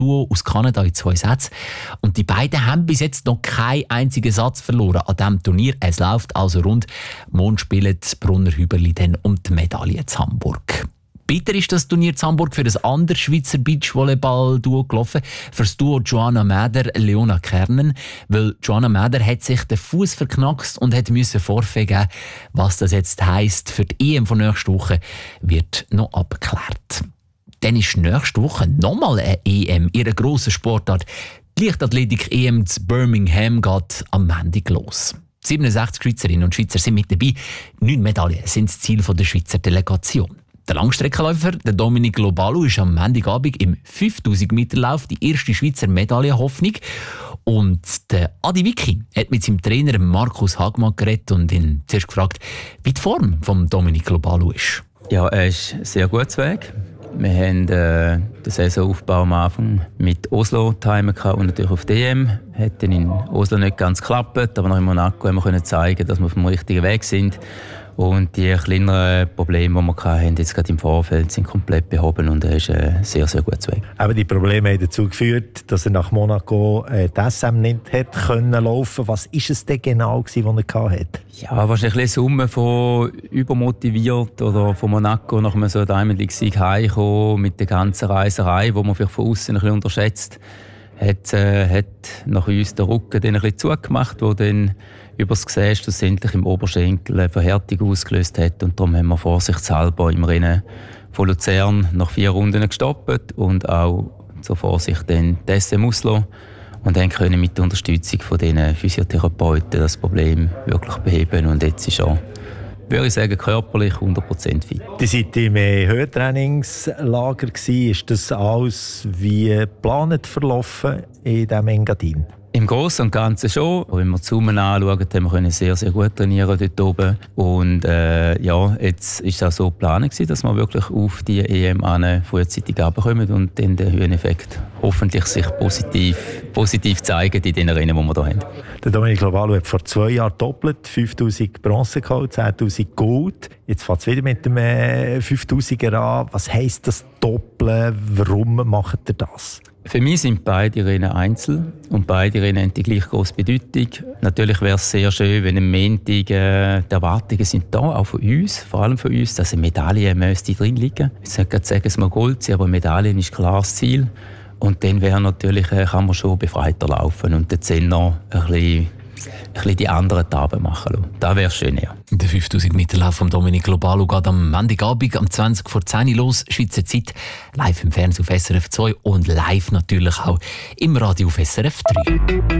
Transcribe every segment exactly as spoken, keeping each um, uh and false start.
Duo aus Kanada in zwei Sätzen. Und die beiden haben bis jetzt noch keinen einzigen Satz verloren an diesem Turnier. Es läuft also rund. Morgen spielen die Brunner Hüberli dann um die Medaille in Hamburg. Bitter ist das Turnier in Hamburg für das andere Schweizer Beachvolleyball-Duo gelaufen, für das Duo Joanna Mäder-Leona Kernen, weil Joanna Mäder hat sich den Fuß verknackst und hat müssen Vorfee geben. Was das jetzt heisst für die E M von nächster Woche, wird noch abgeklärt. Dann ist nächste Woche nochmal eine E M, ihre grosse Sportart. Die Leichtathletik-E M zu Birmingham geht am Montag los. siebenundsechzig Schweizerinnen und Schweizer sind mit dabei. Neun Medaillen sind das Ziel der Schweizer Delegation. Der Langstreckenläufer, der Dominic Lobalu, ist am Montagabend im fünftausend Meter Lauf die erste Schweizer Medaillenhoffnung. Und der Adi Wicki hat mit seinem Trainer Markus Hagmann geredet und ihn zuerst gefragt, wie die Form von Dominic Lobalu ist. Ja, er ist sehr gut zu Weg. Wir haben äh, den Saisonaufbau am Anfang mit Oslo timen und natürlich auf D M. Hat dann in Oslo nicht ganz geklappt, aber noch in Monaco haben wir können zeigen, dass wir auf dem richtigen Weg sind. Und die kleineren Probleme, die wir hatten, jetzt gerade im Vorfeld, sind komplett behoben und er ist äh, sehr, sehr gut zu Weg. Aber die Probleme haben dazu geführt, dass er nach Monaco äh, die S M nicht hat können laufen. Was war es denn genau, was er hatte? Ja, wahrscheinlich eine Summe von übermotiviert oder von Monaco nach einem so Diamond League-Sieg heimgekommen mit der ganzen Reiserei, die man vielleicht von außen ein bisschen unterschätzt. Hat, äh, hat nach uns den Rücken dann ein bisschen zugemacht, wo dann über das Gesäß schlussendlich im Oberschenkel eine Verhärtung ausgelöst hat. Und darum haben wir vorsichtshalber im Rennen von Luzern nach vier Runden gestoppt und auch zur Vorsicht dann die S M Oslo. Und dann können mit der Unterstützung von diesen Physiotherapeuten das Problem wirklich beheben. Und jetzt ist er, würde ich sagen, körperlich hundert Prozent fit. Die seid im Höhentrainingslager gewesen. Ist das alles wie geplant verlaufen in diesem Engadin? Im Großen und Ganzen schon. Wenn wir die Summen anschauen, haben wir sehr, sehr gut trainieren dort oben. Und äh, ja, jetzt war es auch so geplant, dass wir wirklich auf die E M an frühzeitig runterkommen und dann den Höheneffekt hoffentlich sich positiv, positiv zeigen in den Rennen, die wir hier haben. Der Dominic Lobalu hat vor zwei Jahren doppelt, fünftausend Bronze geholt, zehntausend Gold. Jetzt fängt es wieder mit dem äh, fünftausender an. Was heisst das Doppeln? Warum macht ihr das? Für mich sind beide Rennen Einzel und beide Rennen haben die gleich grosse Bedeutung. Natürlich wäre es sehr schön, wenn am Montag äh, die Erwartungen sind da, auch von uns, vor allem von uns, dass eine Medaille müsste drin liegen. Ich sollte nicht sagen, es muss Gold sein, aber Medaillen ist klar das Ziel. Und dann wäre natürlich, äh, kann man schon befreiter laufen und den Zehner ein bisschen ein bisschen die anderen Taben machen lassen. Das wäre schön, ja. Der fünftausend Meter Lauf von Dominic Lobalu geht am Montagabend um zwanzig vor zehn los, Schweizer Zeit, live im Fernsehen auf S R F zwei und live natürlich auch im Radio auf S R F drei.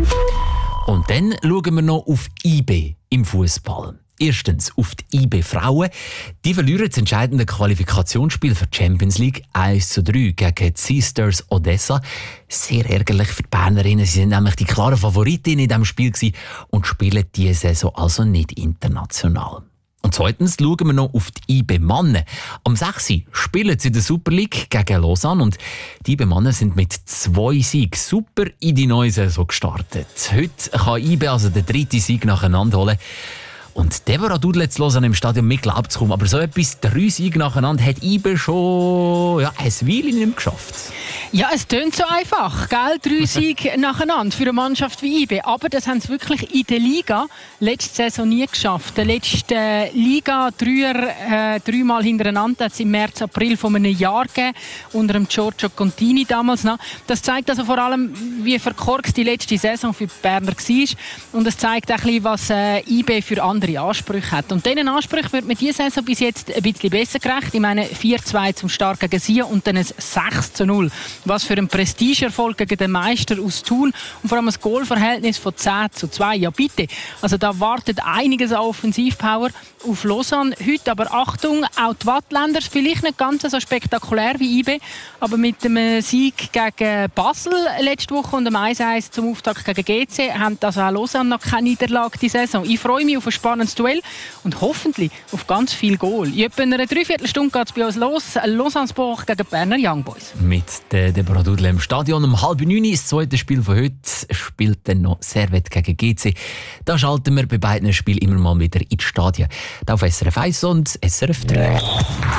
Und dann schauen wir noch auf I B im Fußball. Erstens auf die I B Frauen. Die verlieren das entscheidende Qualifikationsspiel für die Champions League eins zu drei gegen die Sisters Odessa. Sehr ärgerlich für die Bernerinnen. Sie sind nämlich die klaren Favoritinnen in diesem Spiel gewesen und spielen diese Saison also nicht international. Und zweitens schauen wir noch auf die I B Männer. Am sechs spielen sie in der Super League gegen Lausanne und die I B Männer sind mit zwei Siegen super in die neue Saison gestartet. Heute kann I B also den dritten Sieg nacheinander holen. Und Deborah Dudle zu Lausanne im Stadion mit glaubt zu kommen. Aber so etwas, drei Siege nacheinander, hat I B schon ja, ein Weile nicht mehr geschafft. Ja, es tönt so einfach, gell? Drei Siege nacheinander für eine Mannschaft wie I B. Aber das haben sie wirklich in der Liga letzte Saison nie geschafft. Die letzte Liga, Dreier, äh, dreimal hintereinander, hat es im März, April von einem Jahr gegeben, unter dem Giorgio Contini damals noch. Das zeigt also vor allem, wie verkorkst die letzte Saison für die Berner war. Und es zeigt auch ein bisschen, was äh, I B für andere Ansprüche hat. Und diesen Ansprüchen wird mit dieser Saison bis jetzt ein bisschen besser gerecht. Ich meine, vier zu zwei zum Start gegen Sion und dann ein sechs zu null. Was für ein Prestigeerfolg gegen den Meister aus Thun und vor allem ein Goalverhältnis von zehn zu zwei. Ja bitte, also da wartet einiges an Offensivpower auf Lausanne heute. Aber Achtung, auch die Wattländer, vielleicht nicht ganz so spektakulär wie I B, aber mit dem Sieg gegen Basel letzte Woche und dem eins eins zum Auftakt gegen G C haben also auch Lausanne noch keine Niederlage die Saison. Ich freue mich auf ein spannendes Duell und hoffentlich auf ganz viel Goal. In etwa einer Dreiviertelstunde geht es bei uns los. Lausanne-Sport gegen Berner Young Boys. Mit der Deborah Dudle im Stadion um halb neun. Das zweite Spiel von heute spielt dann noch Servette gegen G C. Da schalten wir bei beiden Spielen immer mal wieder ins Stadion. Da auf S R F eins und S R F drei.